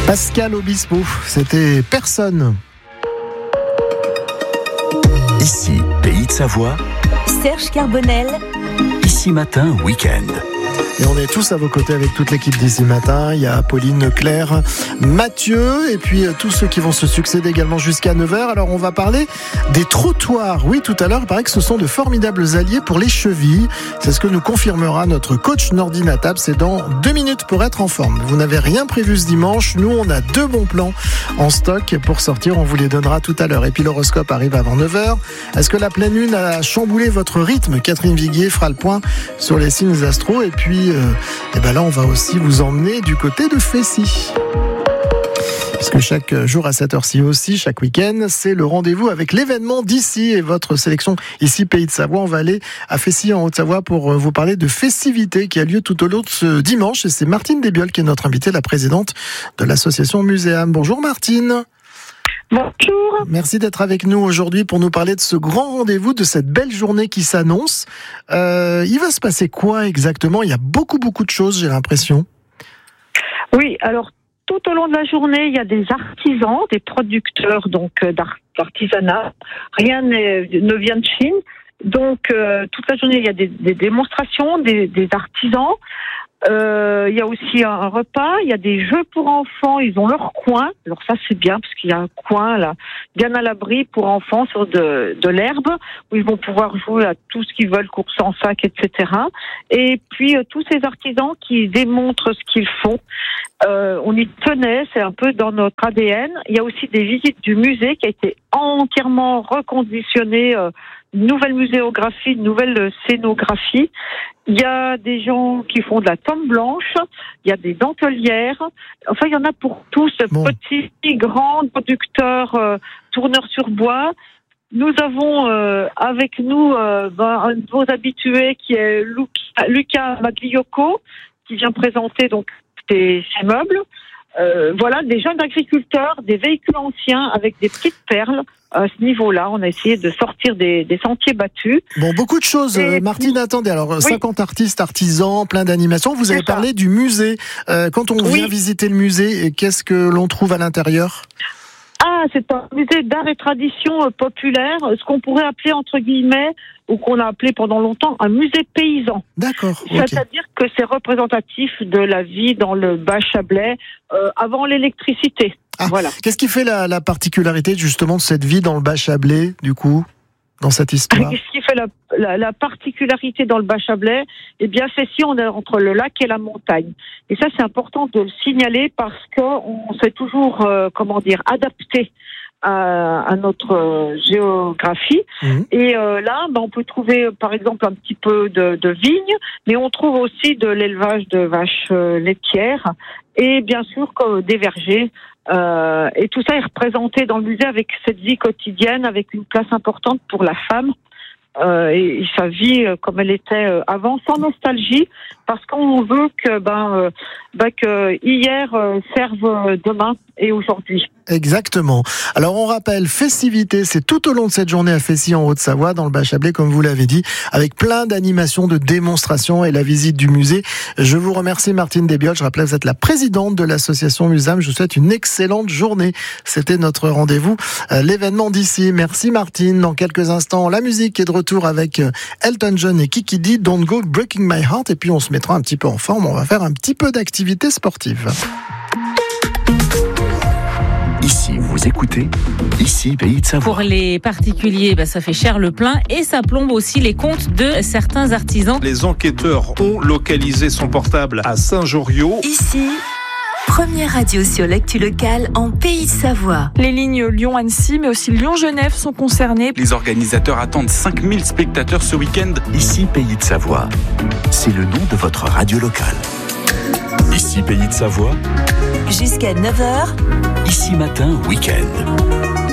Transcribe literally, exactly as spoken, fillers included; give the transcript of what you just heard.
Pascal Obispo, c'était Personne. Ici, Pays de Savoie. Serge Carbonel. Ici Matin, week-end. Et on est tous à vos côtés avec toute l'équipe d'Ici Matin. Il y a Pauline, Claire, Mathieu et puis tous ceux qui vont se succéder également jusqu'à neuf heures. Alors on va parler des trottoirs. Oui, tout à l'heure, il paraît que ce sont de formidables alliés pour les chevilles. C'est ce que nous confirmera notre coach Nordine Table. C'est dans deux minutes pour être en forme. Vous n'avez rien prévu ce dimanche. Nous, on a deux bons plans en stock pour sortir. On vous les donnera tout à l'heure. Et puis l'horoscope arrive avant neuf heures. Est-ce que la pleine lune a chamboulé votre rythme? Catherine Viguier fera le point sur les signes astro. Et puis Euh, et ben là on va aussi vous emmener du côté de Fessy, puisque chaque jour à cette heure-ci aussi, chaque week-end, c'est le rendez-vous avec l'événement d'ici et votre sélection ici Pays de Savoie. On va aller à Fessy en Haute-Savoie pour vous parler de festivité qui a lieu tout au long de ce dimanche, et c'est Martine Desbioles qui est notre invitée, la présidente de l'association Muséam. Bonjour Martine. Bonjour. Merci d'être avec nous aujourd'hui pour nous parler de ce grand rendez-vous, de cette belle journée qui s'annonce. Euh, il va se passer quoi exactement? Il y a beaucoup, beaucoup de choses, j'ai l'impression. Oui, alors tout au long de la journée, il y a des artisans, des producteurs donc d'art- d'artisanat. Rien n'est- ne vient de Chine. Donc euh, toute la journée, il y a des, des démonstrations, des, des artisans. Euh, il y a aussi un, un repas, il y a des jeux pour enfants, ils ont leur coin. Alors ça c'est bien parce qu'il y a un coin là, bien à l'abri pour enfants sur de, de l'herbe où ils vont pouvoir jouer à tout ce qu'ils veulent, course en sac, et cetera. Et puis euh, tous ces artisans qui démontrent ce qu'ils font. Euh, on y tenait, c'est un peu dans notre A D N. Il y a aussi des visites du musée qui a été entièrement reconditionné, euh, une nouvelle muséographie, une nouvelle scénographie. Il y a des gens qui font de la tome blanche, il y a des dentelières, enfin il y en a pour tous, Bon. petits, grands, producteurs, euh, tourneurs sur bois. Nous avons euh, avec nous euh, ben, un de vos habitués qui est Luca, Luca Magliocco, qui vient présenter donc ses, ses meubles. Euh, voilà, des jeunes agriculteurs, des véhicules anciens avec des petites perles. À ce niveau-là, on a essayé de sortir des, des sentiers battus. Bon, beaucoup de choses. Et Euh, Martine, puis- attendez. Alors, Oui. cinquante artistes, artisans, plein d'animations. Vous avez C'est ça. parlé du musée. Euh, quand on Oui. vient visiter le musée, qu'est-ce que l'on trouve à l'intérieur? Ah, c'est un musée d'art et tradition euh, populaire, ce qu'on pourrait appeler entre guillemets, ou qu'on a appelé pendant longtemps, un musée paysan. D'accord. Ok. C'est-à-dire que c'est représentatif de la vie dans le Bas-Chablais euh, avant l'électricité. Ah. Voilà. Qu'est-ce qui fait la, la particularité justement de cette vie dans le Bas-Chablais, du coup, dans cette histoire? Qu'est-ce qui fait la, la, la particularité dans le Bas-Chablais? Eh bien, c'est si on est entre le lac et la montagne. Et ça, c'est important de le signaler parce qu'on s'est toujours, euh, comment dire, adapté à, à notre euh, géographie. Mmh. Et euh, là, ben, on peut trouver, par exemple, un petit peu de, de vignes, mais on trouve aussi de l'élevage de vaches euh, laitières et bien sûr que des vergers. Euh, et tout ça est représenté dans le musée avec cette vie quotidienne, avec une place importante pour la femme euh, et, et sa vie euh, comme elle était euh, avant, sans nostalgie, parce qu'on veut que ben, euh, ben que hier euh, serve euh, demain et aujourd'hui. Exactement. Alors on rappelle, festivité, c'est tout au long de cette journée à Fessy en Haute-Savoie, dans le Bas-Chablais, comme vous l'avez dit, avec plein d'animations, de démonstrations et la visite du musée. Je vous remercie Martine Desbioles. Je rappelle, vous êtes la présidente de l'association Muséam. Je vous souhaite une excellente journée. C'était notre rendez-vous, euh, l'événement d'ici. Merci Martine. Dans quelques instants, la musique est de retour avec euh, Elton John et Kiki D, Don't Go Breaking My Heart. Et puis on se mettra un petit peu en forme. On va faire un petit peu d'activité sportive. Ici, vous écoutez. Ici, Pays de Savoie. Pour les particuliers, bah, ça fait cher le plein et ça plombe aussi les comptes de certains artisans. Les enquêteurs ont localisé son portable à Saint-Joriot. Ici, première radio sur l'actu locale en Pays de Savoie. Les lignes Lyon-Annecy, mais aussi Lyon-Genève sont concernées. Les organisateurs attendent cinq mille spectateurs ce week-end. Ici, Pays de Savoie. C'est le nom de votre radio locale. Ici, Pays de Savoie. Jusqu'à neuf heures. Ici Matin, week-end.